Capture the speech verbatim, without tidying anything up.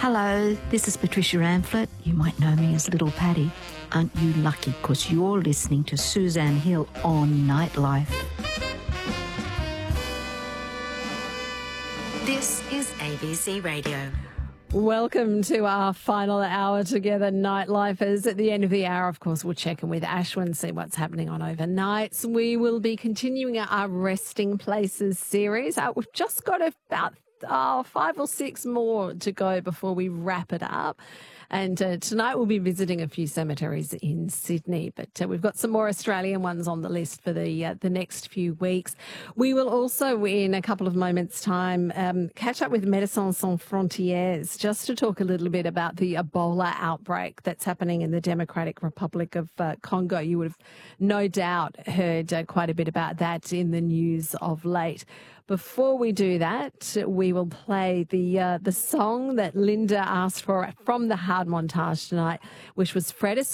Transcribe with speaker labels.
Speaker 1: Hello, this is Patricia Amphlett. You might know me as Little Patty. Aren't you lucky because you're listening to Suzanne Hill on Nightlife.
Speaker 2: This is A B C Radio.
Speaker 3: Welcome to our final hour together, Nightlifers. At the end of the hour, of course, we'll check in with Ashwin, see what's happening on overnights. We will be continuing our Resting Places series. Uh, we've just got about oh, five or six more to go before we wrap it up. And uh, tonight we'll be visiting a few cemeteries in Sydney, but uh, we've got some more Australian ones on the list for the uh, the next few weeks. We will also, in a couple of moments' time, um, catch up with Médecins Sans Frontières just to talk a little bit about the Ebola outbreak that's happening in the Democratic Republic of uh, Congo. You would have no doubt heard uh, quite a bit about that in the news of late. Before we do that, we will play the uh, the song that Linda asked for from the Hard Montage tonight, which was Fred Astaire